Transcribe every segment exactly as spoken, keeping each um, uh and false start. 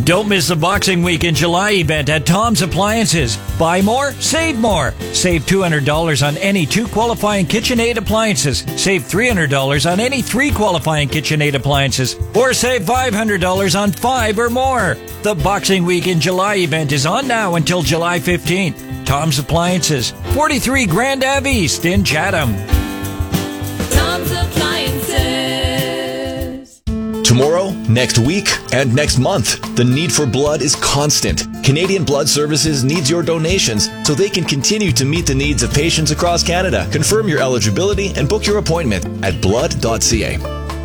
Don't miss the Boxing Week in July event at Tom's Appliances. Buy more, save more. Save two hundred dollars on any two qualifying KitchenAid appliances. Save three hundred dollars on any three qualifying KitchenAid appliances. Or save five hundred dollars on five or more. The Boxing Week in July event is on now until July fifteenth. Tom's Appliances, forty-three Grand Ave East in Chatham. Tom's Appliances. Tomorrow, next week, and next month, the need for blood is constant. Canadian Blood Services needs your donations so they can continue to meet the needs of patients across Canada. Confirm your eligibility and book your appointment at blood dot c a.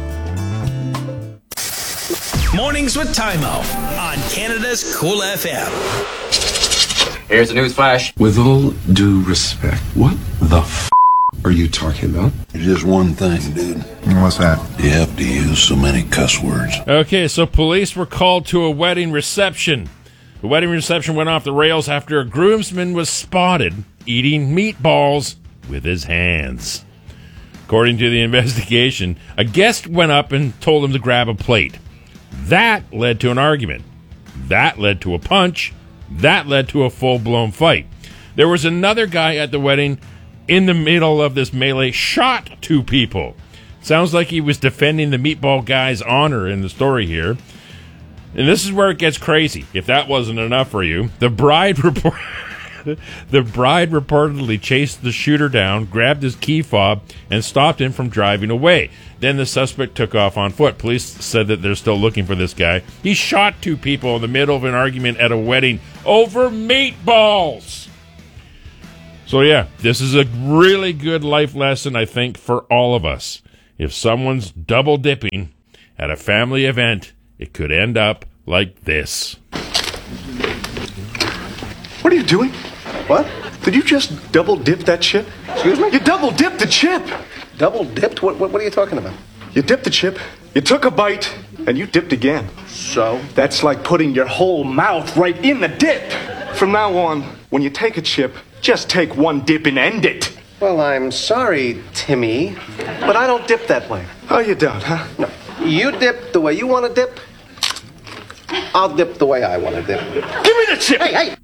Mornings with Timo on Canada's Cool F M. Here's the news flash. With all due respect, what the f*** are you talking about? Just one thing, dude. What's that? You have to use so many cuss words. Okay, so police were called to a wedding reception. The wedding reception went off the rails after a groomsman was spotted eating meatballs with his hands. According to the investigation, a guest went up and told him to grab a plate. That led to an argument. That led to a punch. That led to a full-blown fight. There was another guy at the wedding in the middle of this melee, shot two people. Sounds like he was defending the meatball guy's honor in the story here. And this is where it gets crazy. If that wasn't enough for you, the bride report the bride reportedly chased the shooter down, grabbed his key fob, and stopped him from driving away. Then the suspect took off on foot. Police said that they're still looking for this guy. He shot two people in the middle of an argument at a wedding over meatballs. So yeah, this is a really good life lesson, I think, for all of us. If someone's double dipping at a family event, it could end up like this. What are you doing? What? Did you just double dip that chip? Excuse me? You double dipped the chip. Double dipped? What, what, what are you talking about? You dipped the chip, you took a bite, and you dipped again. So? That's like putting your whole mouth right in the dip. From now on, when you take a chip, just take one dip and end it. Well, I'm sorry, Timmy, but I don't dip that way. Oh, you don't, huh? No. You dip the way you want to dip. I'll dip the way I want to dip. Give me the chip! Hey, hey!